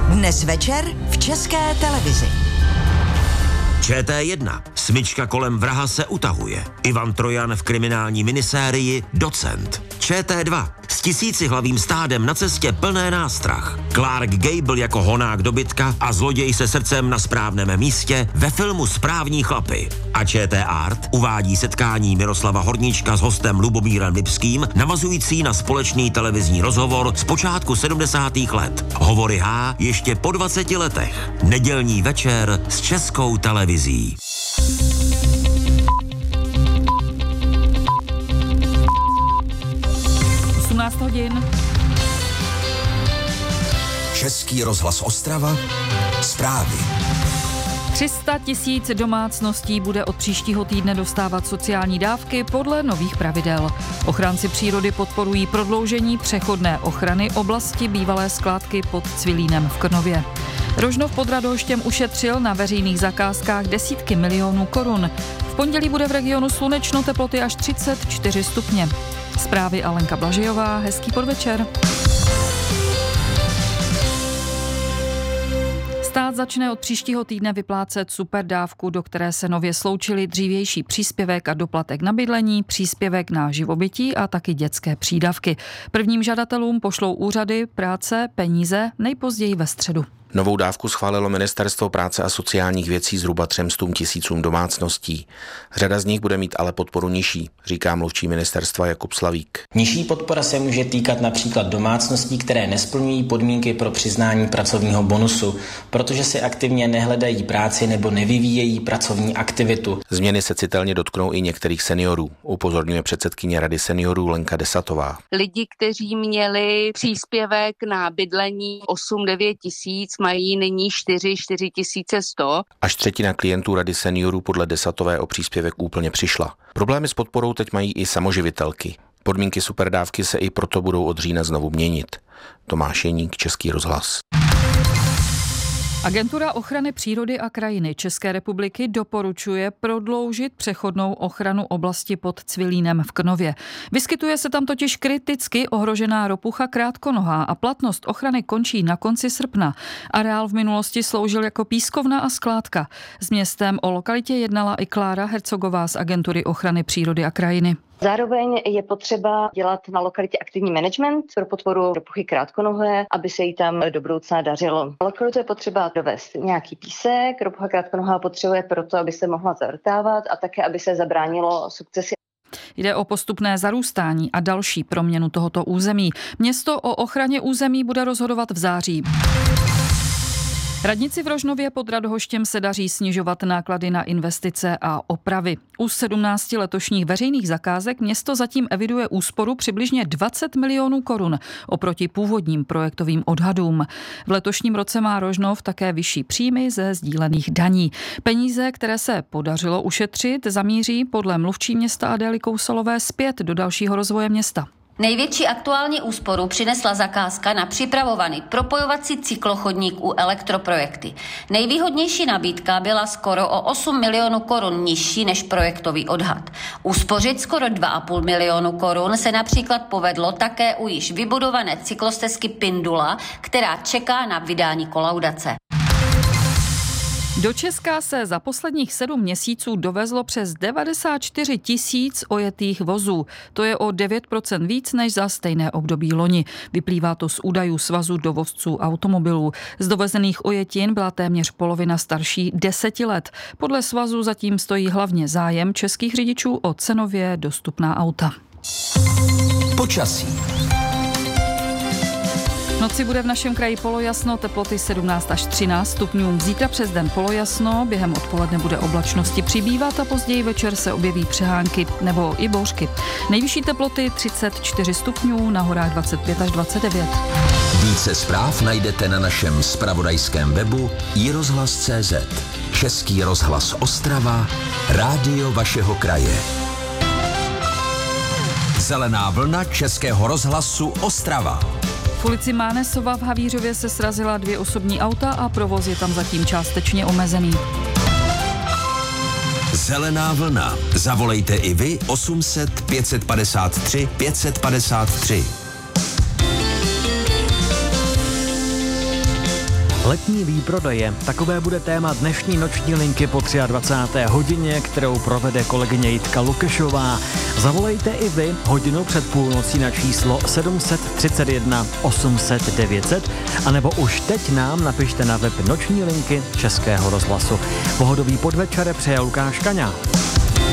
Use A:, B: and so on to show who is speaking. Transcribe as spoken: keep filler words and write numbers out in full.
A: Dnes večer v České televizi.
B: Č T jedna. Smyčka kolem vraha se utahuje. Ivan Trojan v kriminální minisérii Docent. Č T dva. S tisícihlavým stádem na cestě plné nástrah. Clark Gable jako honák dobytka a zloděj se srdcem na správném místě ve filmu Správní chlapy. A Č T Art uvádí setkání Miroslava Horníčka s hostem Lubomírem Lipským, navazující na společný televizní rozhovor z počátku sedmdesátých let. Hovory H ještě po dvaceti letech. Nedělní večer s Českou televizí.
C: osmnáct hodin.
D: Český rozhlas Ostrava. Zprávy.
C: tři sta tisíc domácností bude od příštího týdne dostávat sociální dávky podle nových pravidel. Ochránci přírody podporují prodloužení přechodné ochrany oblasti bývalé skládky pod Cvilínem v Krnově. Rožnov pod Radhoštěm ušetřil na veřejných zakázkách desítky milionů korun. V pondělí bude v regionu slunečno, teploty až třicet čtyři stupně. Zprávy Alenka Blažejová, hezký podvečer. Stát začne od příštího týdne vyplácet superdávku, do které se nově sloučily dřívější příspěvek a doplatek na bydlení, příspěvek na živobytí a taky dětské přídavky. Prvním žadatelům pošlou úřady práce peníze nejpozději ve středu.
E: Novou dávku schválilo Ministerstvo práce a sociálních věcí zhruba třem stům tisícům domácností. Řada z nich bude mít ale podporu nižší, říká mluvčí ministerstva Jakub Slavík.
F: Nižší podpora se může týkat například domácností, které nesplňují podmínky pro přiznání pracovního bonusu, protože si aktivně nehledají práci nebo nevyvíjejí pracovní aktivitu.
E: Změny se citelně dotknou i některých seniorů, upozorňuje předsedkyně Rady seniorů Lenka Desatová.
G: Lidi, kteří měli příspěvek na bydlení osm devět tisíc, mají nyní čtyři čtyři tisíce sto.
E: Až třetina klientů Rady seniorů podle Desatové o příspěvek úplně přišla. Problémy s podporou teď mají i samoživitelky. Podmínky superdávky se i proto budou od října znovu měnit. Tomáš Jeník, Český rozhlas.
C: Agentura ochrany přírody a krajiny České republiky doporučuje prodloužit přechodnou ochranu oblasti pod Cvilínem v Krnově. Vyskytuje se tam totiž kriticky ohrožená ropucha krátkonohá a platnost ochrany končí na konci srpna. Areál v minulosti sloužil jako pískovna a skládka. S městem o lokalitě jednala i Klára Hercogová z Agentury ochrany přírody a krajiny.
H: Zároveň je potřeba dělat na lokalitě aktivní management pro podporu ropuchy krátkonohé, aby se jí tam do budoucna dařilo. Lokalitu je potřeba dovést nějaký písek, ropucha krátkonohá potřebuje proto, aby se mohla zavrtávat a také, aby se zabránilo sukcesi.
C: Jde o postupné zarůstání a další proměnu tohoto území. Město o ochraně území bude rozhodovat v září. Radnici v Rožnově pod Radhoštěm se daří snižovat náklady na investice a opravy. U sedmnácti letošních veřejných zakázek město zatím eviduje úsporu přibližně dvacet milionů korun oproti původním projektovým odhadům. V letošním roce má Rožnov také vyšší příjmy ze sdílených daní. Peníze, které se podařilo ušetřit, zamíří podle mluvčí města Adély Kousalové zpět do dalšího rozvoje města.
I: Největší aktuální úsporu přinesla zakázka na připravovaný propojovací cyklochodník u elektroprojekty. Nejvýhodnější nabídka byla skoro o osm milionů korun nižší než projektový odhad. Uspořit skoro dva a půl milionu korun se například povedlo také u již vybudované cyklostezky Pindula, která čeká na vydání kolaudace.
C: Do Česka se za posledních sedm měsíců dovezlo přes devadesát čtyři tisíc ojetých vozů. To je o devět procent víc než za stejné období loni. Vyplývá to z údajů Svazu dovozců automobilů. Z dovezených ojetin byla téměř polovina starší deseti let. Podle Svazu zatím stojí hlavně zájem českých řidičů o cenově dostupná auta.
D: Počasí.
C: V noci bude v našem kraji polojasno, teploty sedmnáct až třináct stupňů. Zítra přes den polojasno, během odpoledne bude oblačnosti přibývat a později večer se objeví přehánky nebo i bouřky. Nejvyšší teploty třicet čtyři stupňů, na horách dvacet pět až dvacet devět.
D: Více zpráv najdete na našem zpravodajském webu i rozhlas tečka cé zet. Český rozhlas Ostrava, rádio vašeho kraje. Zelená vlna Českého rozhlasu Ostrava.
C: V ulici Mánesova v Havířově se srazila dvě osobní auta a provoz je tam zatím částečně omezený.
D: Zelená vlna. Zavolejte i vy osm set pět set padesát tři pět set padesát tři.
J: Letní výprodeje, takové bude téma dnešní noční linky po dvacáté třetí hodině, kterou provede kolegyně Jitka Lukešová. Zavolejte i vy hodinu před půlnocí na číslo sedm set třicet jedna osm set devět set, anebo už teď nám napište na web noční linky Českého rozhlasu. Pohodový podvečer přeje Lukáš Kaňa.